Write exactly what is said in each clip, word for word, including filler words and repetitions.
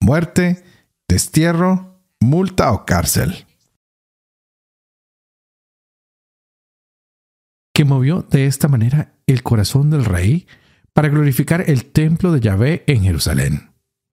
muerte, destierro, multa o cárcel. Que movió de esta manera el corazón del rey para glorificar el templo de Yahvé en Jerusalén.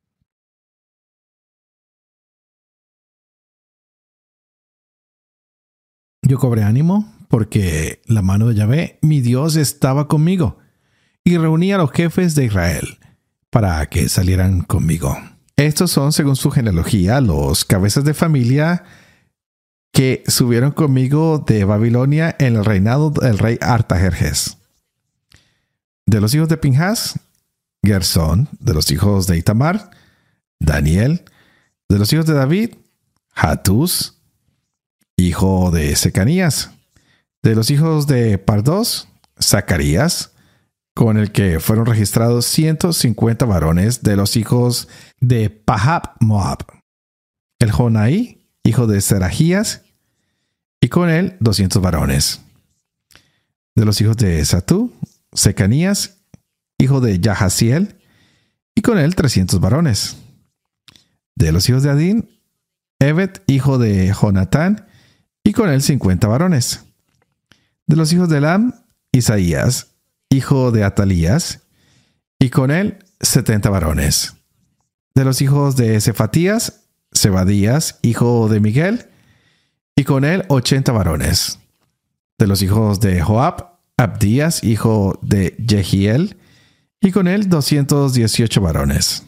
Yo cobré ánimo porque la mano de Yahvé, mi Dios, estaba conmigo, y reuní a los jefes de Israel para que salieran conmigo. Estos son, según su genealogía, los cabezas de familia que subieron conmigo de Babilonia en el reinado del rey Artajerjes. De los hijos de Pinhas, Gersón. De los hijos de Itamar, Daniel. De los hijos de David, Hatús, hijo de Secanías. De los hijos de Pardos, Zacarías, con el que fueron registrados ciento cincuenta varones. De los hijos de Pahab Moab, el Jonaí, hijo de Serajías, y con él doscientos varones. De los hijos de Satú, Secanías, hijo de Yahaziel, y con él trescientos varones. De los hijos de Adín, Ebed, hijo de Jonatán, y con él cincuenta varones. De los hijos de Elam, Isaías, hijo de Atalías, y con él setenta varones. De los hijos de Cefatías, Zebadías, hijo de Miguel, y con él ochenta varones. De los hijos de Joab, Abdías, hijo de Jehiel, y con él doscientos dieciocho varones.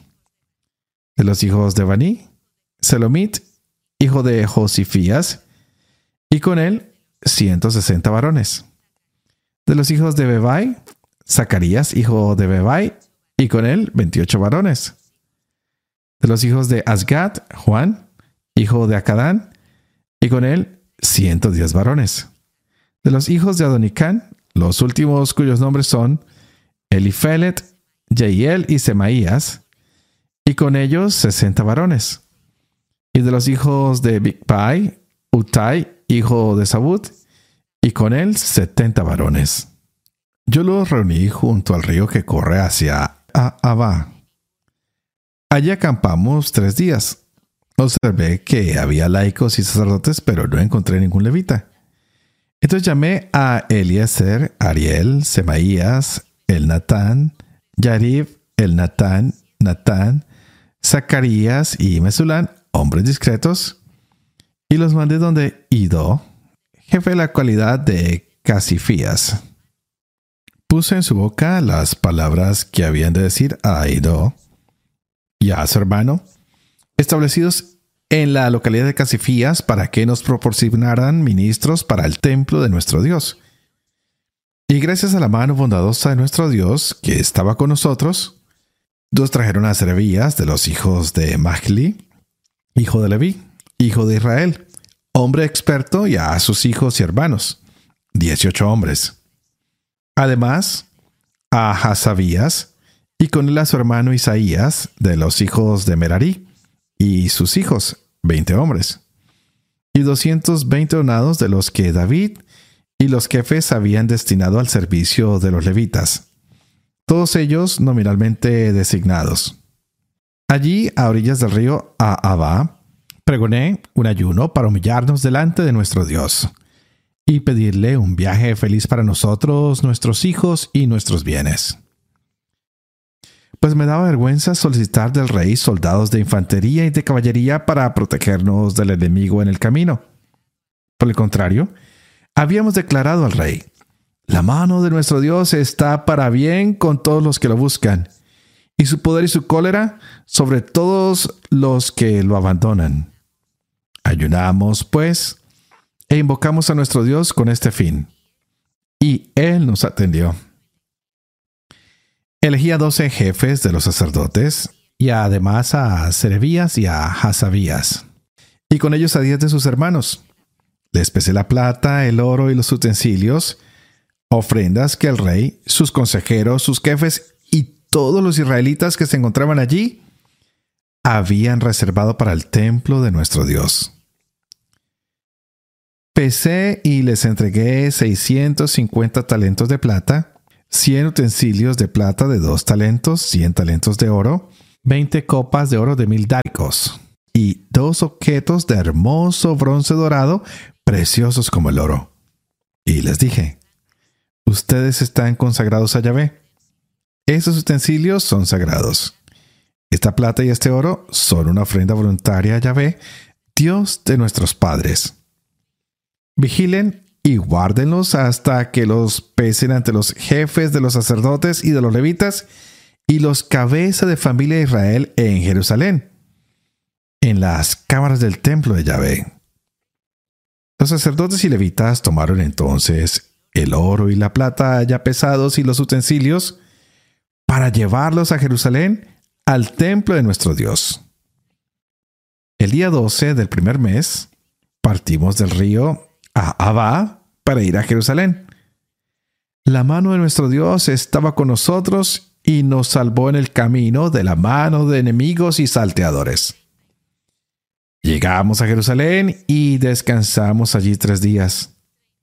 De los hijos de Baní, Selomit, hijo de Josifías, y con él ciento sesenta varones. De los hijos de Bebai, Zacarías, hijo de Bebai, y con él veintiocho varones. De los hijos de Asgad, Juan, hijo de Acadán, y con él ciento diez varones. De los hijos de Adonicán, los últimos cuyos nombres son Elifelet, Jeiel y Semaías, y con ellos sesenta varones. Y de los hijos de Bigpai, Utai, hijo de Sabut, y con él setenta varones. Yo los reuní junto al río que corre hacia Ahava. Allí acampamos tres días. Observé que había laicos y sacerdotes, pero no encontré ningún levita. Entonces llamé a Eliezer, Ariel, Semaías, Elnatán, Yarib, Elnatán, Natán, Zacarías y Mesulán, hombres discretos, y los mandé donde Idó, jefe de la cualidad de Casifías. Puse en su boca las palabras que habían de decir a Idó y a su hermano, establecidos en la localidad de Casifías, para que nos proporcionaran ministros para el templo de nuestro Dios. Y gracias a la mano bondadosa de nuestro Dios, que estaba con nosotros, nos trajeron a Serebías de los hijos de Mahli, hijo de Leví, hijo de Israel, hombre experto, y a sus hijos y hermanos, dieciocho hombres. Además, a Hasabías, y con él a su hermano Isaías, de los hijos de Merarí, y sus hijos, veinte hombres. Y doscientos veinte onados de los que David y los jefes habían destinado al servicio de los levitas, todos ellos nominalmente designados. Allí, a orillas del río Ahava, pregoné un ayuno para humillarnos delante de nuestro Dios y pedirle un viaje feliz para nosotros, nuestros hijos y nuestros bienes. Pues me daba vergüenza solicitar del rey soldados de infantería y de caballería para protegernos del enemigo en el camino. Por el contrario, habíamos declarado al rey: la mano de nuestro Dios está para bien con todos los que lo buscan, y su poder y su cólera sobre todos los que lo abandonan. Ayunamos, pues, e invocamos a nuestro Dios con este fin, y él nos atendió. Elegí a doce jefes de los sacerdotes, y además a Serebías y a Hasabías, y con ellos a diez de sus hermanos. Les pesé la plata, el oro y los utensilios, ofrendas que el rey, sus consejeros, sus jefes y todos los israelitas que se encontraban allí habían reservado para el templo de nuestro Dios. Pesé y les entregué seiscientos cincuenta talentos de plata, cien utensilios de plata de dos talentos, cien talentos de oro, veinte copas de oro de mil dáricos, y dos objetos de hermoso bronce dorado, preciosos como el oro. Y les dije: ustedes están consagrados a Yahvé. Esos utensilios son sagrados. Esta plata y este oro son una ofrenda voluntaria a Yahvé, Dios de nuestros padres. Vigilen y guárdenlos hasta que los pesen ante los jefes de los sacerdotes y de los levitas y los cabezas de familia de Israel en Jerusalén, en las cámaras del templo de Yahvé. Los sacerdotes y levitas tomaron entonces el oro y la plata ya pesados y los utensilios para llevarlos a Jerusalén, al templo de nuestro Dios. El día doce del primer mes, partimos del río a Abá para ir a Jerusalén. La mano de nuestro Dios estaba con nosotros y nos salvó en el camino de la mano de enemigos y salteadores. Llegamos a Jerusalén y descansamos allí tres días.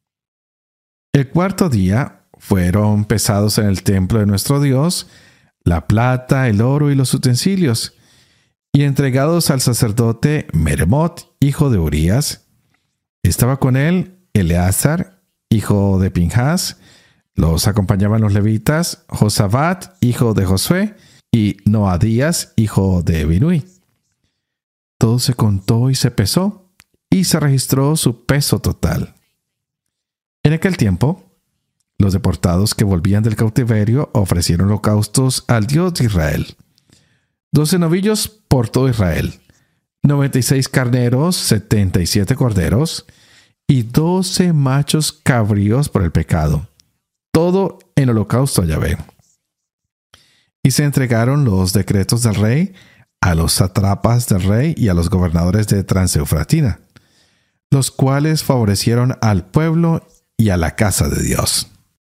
El cuarto día fueron pesados en el templo de nuestro Dios la plata, el oro y los utensilios, y entregados al sacerdote Meremot, hijo de Urías. Estaba con él Eleazar, hijo de Pinjas. Los acompañaban los levitas Josabat, hijo de Josué, y Noadías, hijo de Binui. Todo se contó y se pesó, y se registró su peso total. En aquel tiempo, los deportados que volvían del cautiverio ofrecieron holocaustos al Dios de Israel. Doce novillos por todo Israel, noventa y seis carneros, setenta y siete corderos, y doce machos cabríos por el pecado, todo en holocausto a Yahvé. Y se entregaron los decretos del rey a los sátrapas del rey y a los gobernadores de Transeufratina, los cuales favorecieron al pueblo y a la casa de Dios.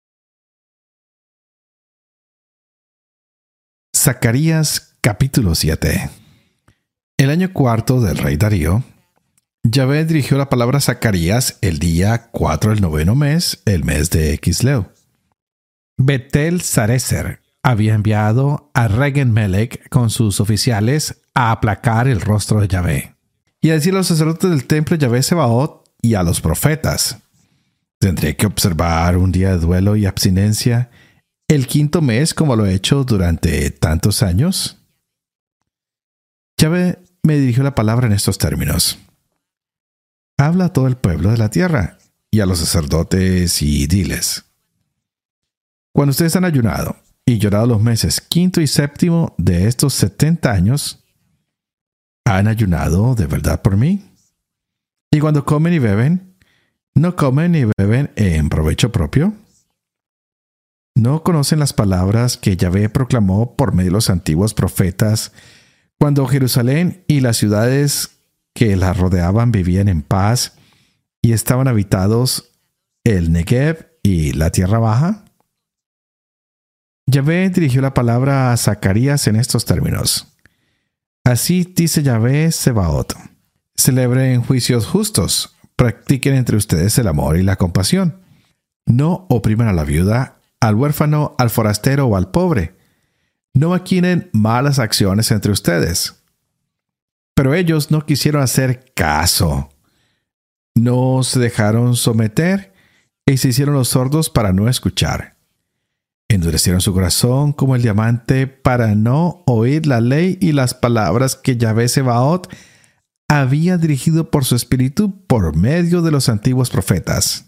Zacarías capítulo siete. El año cuarto del rey Darío, Yahvé dirigió la palabra a Zacarías el día cuatro del noveno mes, el mes de Quisleu. Betel Sarecer había enviado a Regen-Melech con sus oficiales a aplacar el rostro de Yahvé y a decir a los sacerdotes del templo Yahvé Sebaot y a los profetas: tendré que observar un día de duelo y abstinencia el quinto mes como lo he hecho durante tantos años. Yahvé me dirigió la palabra en estos términos: habla a todo el pueblo de la tierra y a los sacerdotes y diles: cuando ustedes han ayunado y llorado los meses quinto y séptimo de estos setenta años, ¿han ayunado de verdad por mí? Y cuando comen y beben, ¿no comen y beben en provecho propio? ¿No conocen las palabras que Yahvé proclamó por medio de los antiguos profetas cuando Jerusalén y las ciudades que la rodeaban vivían en paz y estaban habitados el Negev y la tierra baja? Yahvé dirigió la palabra a Zacarías en estos términos: así dice Yahvé Sebaot: celebren juicios justos, practiquen entre ustedes el amor y la compasión. No opriman a la viuda, al huérfano, al forastero o al pobre. No maquinen malas acciones entre ustedes. Pero ellos no quisieron hacer caso. No se dejaron someter y se hicieron los sordos para no escuchar. Endurecieron su corazón como el diamante para no oír la ley y las palabras que Yahvé Sebaot había dirigido por su espíritu por medio de los antiguos profetas.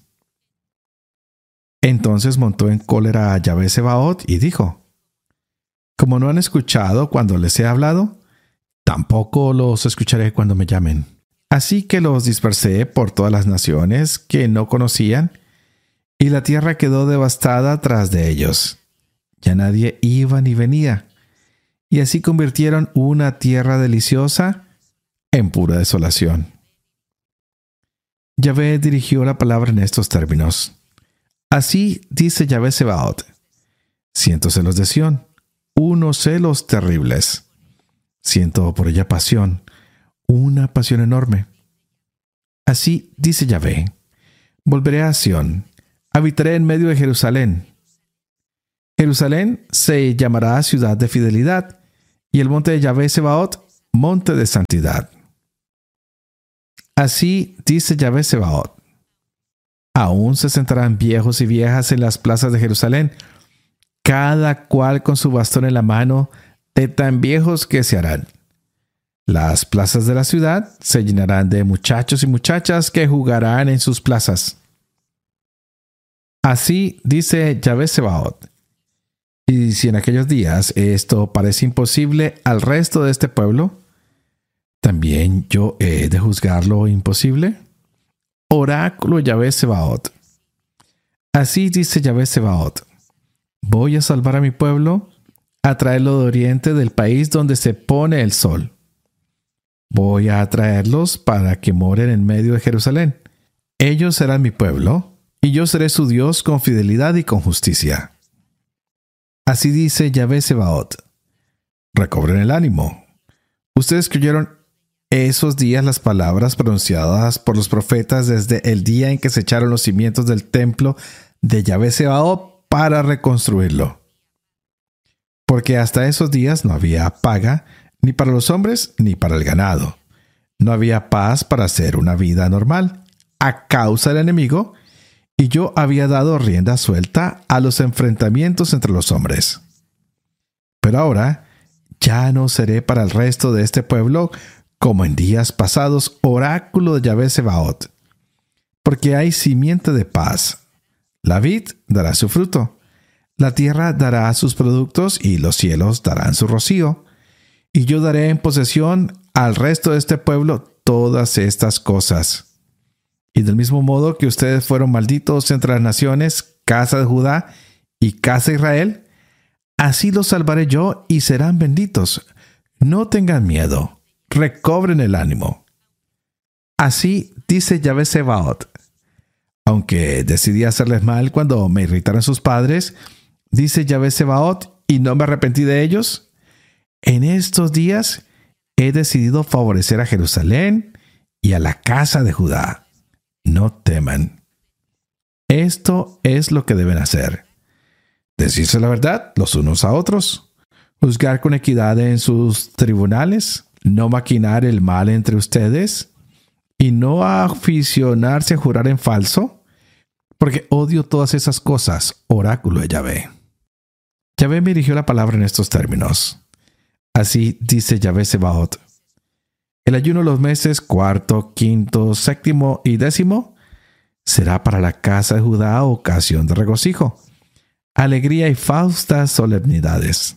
Entonces montó en cólera a Yahvé Sebaot y dijo: como no han escuchado cuando les he hablado, tampoco los escucharé cuando me llamen. Así que los dispersé por todas las naciones que no conocían, y la tierra quedó devastada tras de ellos. Ya nadie iba ni venía, y así convirtieron una tierra deliciosa en pura desolación. Yahvé dirigió la palabra en estos términos: así dice Yahvé Sebaot: siento celos de Sión, unos celos terribles. Siento por ella pasión, una pasión enorme. Así dice Yahvé: volveré a Sión, habitaré en medio de Jerusalén. Jerusalén se llamará ciudad de fidelidad, y el monte de Yahvé Sebaot, monte de santidad. Así dice Yahvé Sebaot: aún se sentarán viejos y viejas en las plazas de Jerusalén, cada cual con su bastón en la mano, de tan viejos que se harán. Las plazas de la ciudad se llenarán de muchachos y muchachas que jugarán en sus plazas. Así dice Yahvé Sebaot. Y si en aquellos días esto parece imposible al resto de este pueblo, ¿también yo he de juzgar lo imposible? Oráculo Yahvé Sebaot. Así dice Yahvé Sebaot: voy a salvar a mi pueblo, a traerlo de oriente del país donde se pone el sol. Voy a traerlos para que moren en medio de Jerusalén. Ellos serán mi pueblo, y yo seré su Dios con fidelidad y con justicia. Así dice Yahvé Sebaot: recobren el ánimo. Ustedes creyeron esos días las palabras pronunciadas por los profetas desde el día en que se echaron los cimientos del templo de Yahvé Sebaot para reconstruirlo. Porque hasta esos días no había paga ni para los hombres ni para el ganado. No había paz para hacer una vida normal a causa del enemigo, y yo había dado rienda suelta a los enfrentamientos entre los hombres. Pero ahora ya no seré para el resto de este pueblo como en días pasados, oráculo de Yahvé Sebaot, porque hay simiente de paz. La vid dará su fruto, la tierra dará sus productos y los cielos darán su rocío, y yo daré en posesión al resto de este pueblo todas estas cosas. Y del mismo modo que ustedes fueron malditos entre las naciones, casa de Judá y casa de Israel, así los salvaré yo y serán benditos. No tengan miedo, recobren el ánimo. Así dice Yahvé Sebaot: aunque decidí hacerles mal cuando me irritaron sus padres, dice Yahvé Sebaot, y no me arrepentí de ellos, en estos días he decidido favorecer a Jerusalén y a la casa de Judá. No teman. Esto es lo que deben hacer: decirse la verdad los unos a otros, juzgar con equidad en sus tribunales, no maquinar el mal entre ustedes, y no aficionarse a jurar en falso, porque odio todas esas cosas, oráculo de Yahvé. Yahvé me dirigió la palabra en estos términos. Así dice Yahvé Sebaot: el ayuno de los meses cuarto, quinto, séptimo y décimo será para la casa de Judá ocasión de regocijo, alegría y faustas solemnidades.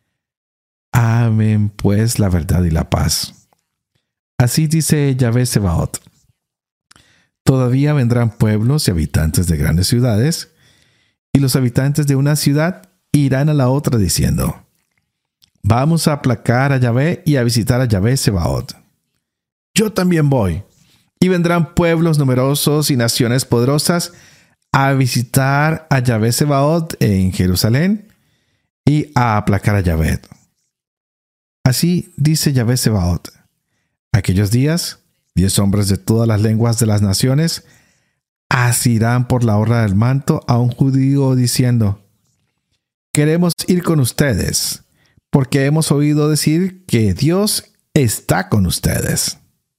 Amen pues la verdad y la paz. Así dice Yahvé Sebaot: todavía vendrán pueblos y habitantes de grandes ciudades, y los habitantes de una ciudad irán a la otra diciendo: vamos a aplacar a Yahvé y a visitar a Yahvé Sebaot. Yo también voy. Y vendrán pueblos numerosos y naciones poderosas a visitar a Yahvé Sebaot en Jerusalén y a aplacar a Yahvé. Así dice Yahvé Sebaot: aquellos días, diez hombres de todas las lenguas de las naciones asirán por la orla del manto a un judío diciendo: queremos ir con ustedes, porque hemos oído decir que Dios está con ustedes.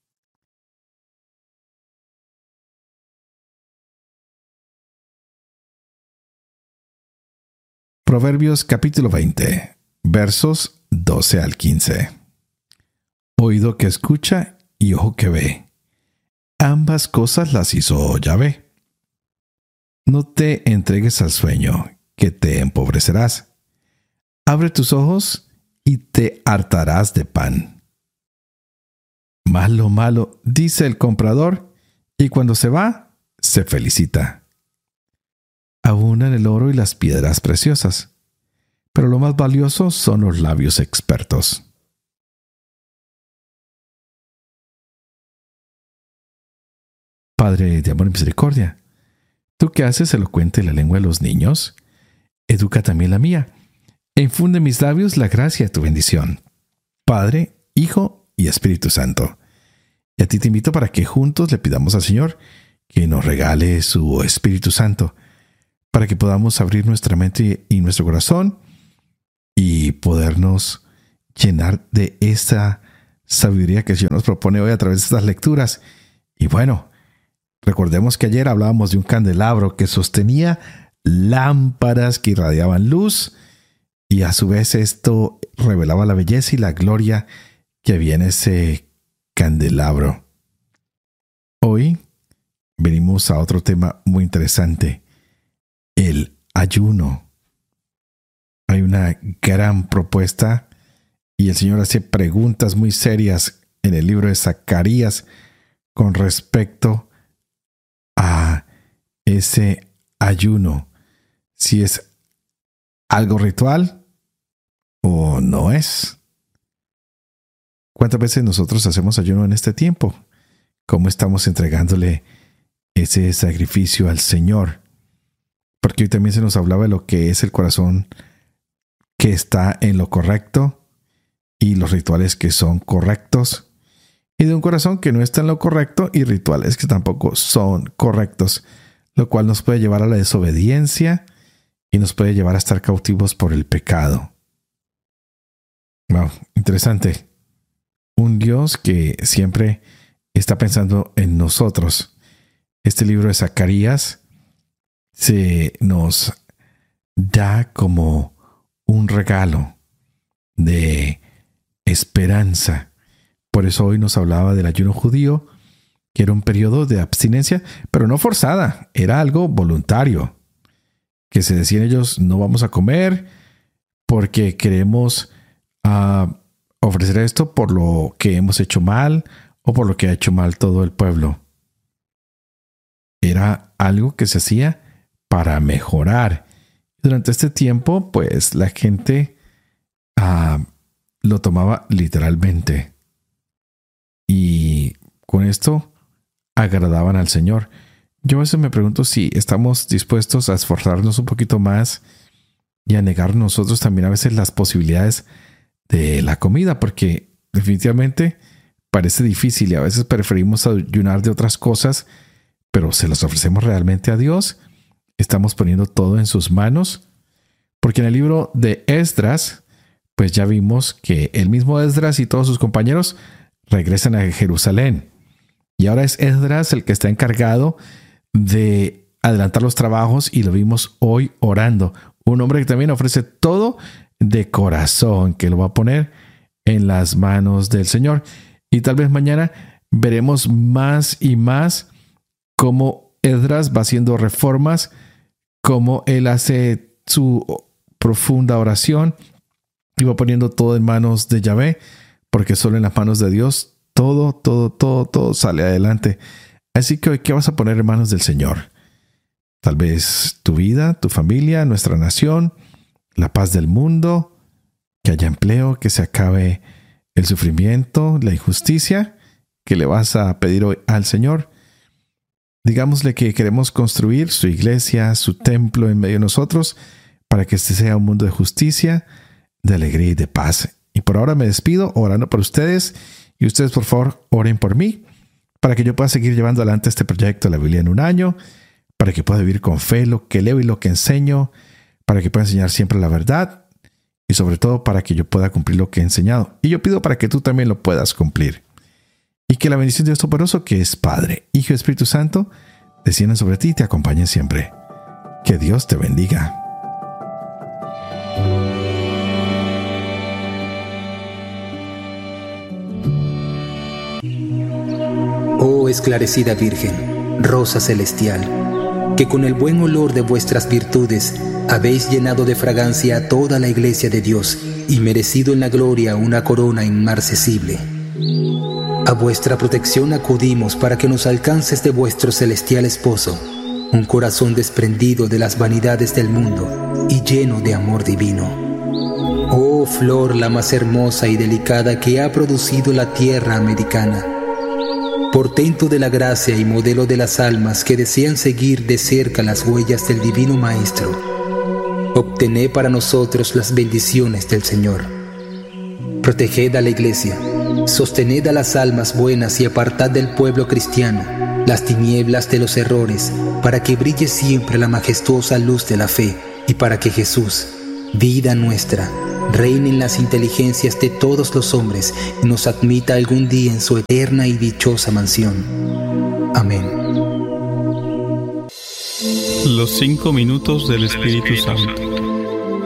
Proverbios capítulo veinte, versos doce al quince. Oído que escucha y ojo que ve. Ambas cosas las hizo Yahvé. No te entregues al sueño, que te empobrecerás. Abre tus ojos y te hartarás de pan. Malo, malo, dice el comprador, y cuando se va, se felicita. Abunan el oro y las piedras preciosas, pero lo más valioso son los labios expertos. Padre de amor y misericordia, tú que haces elocuente la lengua de los niños, educa también la mía, e infunde en mis labios la gracia de tu bendición. Padre, Hijo y Espíritu Santo. Y a ti te invito para que juntos le pidamos al Señor que nos regale su Espíritu Santo, para que podamos abrir nuestra mente y nuestro corazón y podernos llenar de esa sabiduría que el Señor nos propone hoy a través de estas lecturas. Y bueno, recordemos que ayer hablábamos de un candelabro que sostenía lámparas que irradiaban luz, y a su vez esto revelaba la belleza y la gloria que había en ese candelabro. Hoy venimos a otro tema muy interesante: el ayuno. Hay una gran propuesta y el Señor hace preguntas muy serias en el libro de Zacarías con respecto a ese ayuno. Si es algo ritual o no es. ¿Cuántas veces nosotros hacemos ayuno en este tiempo? ¿Cómo estamos entregándole ese sacrificio al Señor? Porque hoy también se nos hablaba de lo que es el corazón que está en lo correcto y los rituales que son correctos, y de un corazón que no está en lo correcto y rituales que tampoco son correctos, lo cual nos puede llevar a la desobediencia y nos puede llevar a estar cautivos por el pecado. Wow, interesante. Un Dios que siempre está pensando en nosotros. Este libro de Zacarías se nos da como un regalo de esperanza. Por eso hoy nos hablaba del ayuno judío, que era un periodo de abstinencia, pero no forzada, era algo voluntario, que se decían ellos: no vamos a comer porque queremos uh, ofrecer esto por lo que hemos hecho mal o por lo que ha hecho mal todo el pueblo. Era algo que se hacía para mejorar. Durante este tiempo, pues la gente uh, lo tomaba literalmente. Y con esto agradaban al Señor. Yo a veces me pregunto si estamos dispuestos a esforzarnos un poquito más y a negar nosotros también a veces las posibilidades de la comida, porque definitivamente parece difícil y a veces preferimos ayunar de otras cosas, pero ¿se las ofrecemos realmente a Dios? ¿Estamos poniendo todo en sus manos? Porque en el libro de Esdras, pues ya vimos que el mismo Esdras y todos sus compañeros regresan a Jerusalén. Y ahora es Esdras el que está encargado de adelantar los trabajos, y lo vimos hoy orando. Un hombre que también ofrece todo de corazón, que lo va a poner en las manos del Señor. Y tal vez mañana veremos más y más cómo Esdras va haciendo reformas, cómo él hace su profunda oración y va poniendo todo en manos de Yahvé, porque solo en las manos de Dios todo, todo, todo, todo sale adelante. Así que hoy, ¿qué vas a poner en manos del Señor? Tal vez tu vida, tu familia, nuestra nación, la paz del mundo, que haya empleo, que se acabe el sufrimiento, la injusticia. ¿Qué le vas a pedir hoy al Señor? Digámosle que queremos construir su iglesia, su templo en medio de nosotros, para que este sea un mundo de justicia, de alegría y de paz. Y por ahora me despido orando por ustedes, y ustedes por favor oren por mí, para que yo pueda seguir llevando adelante este proyecto de la Biblia en un año, para que pueda vivir con fe lo que leo y lo que enseño, para que pueda enseñar siempre la verdad, y sobre todo para que yo pueda cumplir lo que he enseñado. Y yo pido para que tú también lo puedas cumplir. Y que la bendición de Dios Todopoderoso, que es Padre, Hijo y Espíritu Santo, desciendan sobre ti y te acompañen siempre. Que Dios te bendiga. Oh esclarecida Virgen, rosa celestial, que con el buen olor de vuestras virtudes habéis llenado de fragancia a toda la iglesia de Dios y merecido en la gloria una corona inmarcesible. A vuestra protección acudimos para que nos alcances de vuestro celestial esposo, un corazón desprendido de las vanidades del mundo y lleno de amor divino. Oh flor la más hermosa y delicada que ha producido la tierra americana, portento de la gracia y modelo de las almas que desean seguir de cerca las huellas del Divino Maestro, obtened para nosotros las bendiciones del Señor. Proteged a la Iglesia, sostened a las almas buenas y apartad del pueblo cristiano las tinieblas de los errores, para que brille siempre la majestuosa luz de la fe y para que Jesús, vida nuestra, reine en las inteligencias de todos los hombres y nos admita algún día en su eterna y dichosa mansión. Amén. Los cinco minutos del Espíritu Santo.